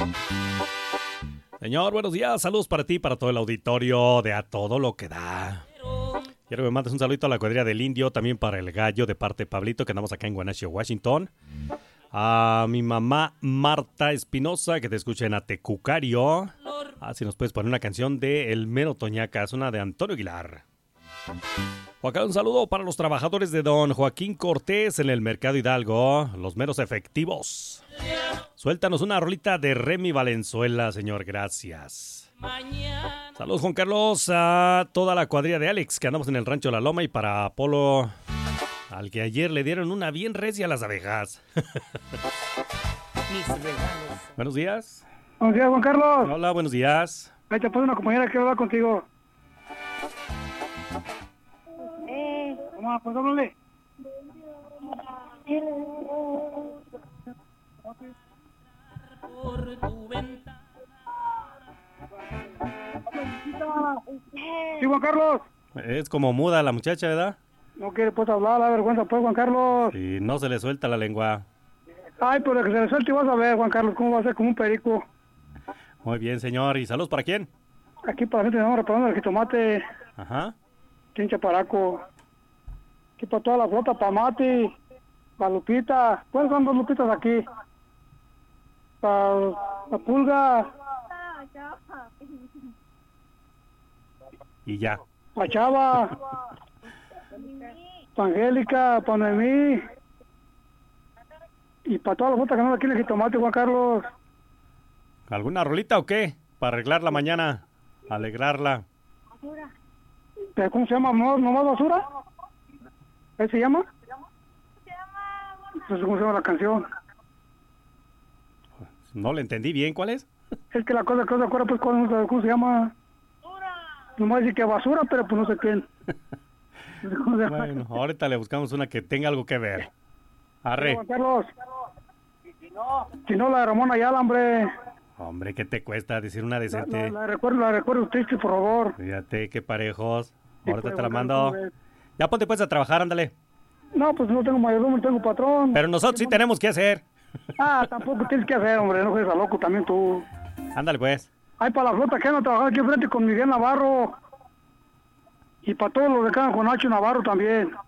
Señor, buenos días. Saludos para ti, para todo el auditorio de A Todo Lo Que Da. Quiero que me mandes un saludito a la cuadrilla del Indio, también para el Gallo de parte de Pablito, que andamos acá en Guanacho, Washington. A mi mamá Marta Espinosa, que te escucha en Atecucario. Si nos puedes poner una canción de El Mero Toñaca, es una de Antonio Aguilar. O acá un saludo para los trabajadores de Don Joaquín Cortés en el Mercado Hidalgo, los meros efectivos. Suéltanos una rolita de Remy Valenzuela, señor, gracias. Saludos, Juan Carlos, a toda la cuadrilla de Alex, que andamos en el Rancho La Loma, y para Apolo, al que ayer le dieron una bien recia a las abejas. Mis regalos. Buenos días. Buenos días, Juan Carlos. Hola, buenos días. Ahí te pone una compañera que quiere hablar contigo. Vamos, pues háblale. Por tu ventana. Sí, Juan Carlos. Es como muda la muchacha, ¿verdad? No quiere pues hablar, la vergüenza pues, Juan Carlos. Y no se le suelta la lengua. Ay, pero que se le suelte y vas a ver, Juan Carlos, cómo va a ser como un perico. Muy bien, señor. ¿Y saludos para quién? Aquí para la gente estamos reparando el jitomate. Ajá. Aquí en Chaparaco. Aquí para toda la flota, para Mati, para Lupita. ¿Cuáles son dos Lupitas aquí? Para la Pulga, Y ya. para Chava, para Angélica, para Noemí. Y para toda la flota que anda aquí en el jitomate, Juan Carlos. ¿Alguna rolita o qué? Para arreglarla mañana. Alegrarla. ¿Pero cómo se llama? ¿No más basura? ¿Qué se llama? No sé cómo se llama la canción. No le entendí bien. ¿Cuál es? Es que la cosa que no se acuerda, pues, ¿cómo se llama? Nomás dice que basura, pero pues no sé quién. No sé cómo se llama. Bueno, ahorita le buscamos una que tenga algo que ver. Arre. Juan Carlos. Si no, la de Ramón Ayala, hombre. Hombre, ¿qué te cuesta decir una decente? La recuerdo triste, por favor. Fíjate, qué parejos. Sí, Ahorita pues, te la Juan mando. Carlos, Ya ponte pues a trabajar, ándale. No, pues no tengo mayordomo, no tengo patrón. Pero nosotros sí tenemos que hacer. Tampoco tienes que hacer, hombre, no juegues a loco también tú. Ándale pues. Ay, para la flota que anda trabajando aquí enfrente con Miguel Navarro. Y para todos los de acá con Nacho Navarro también.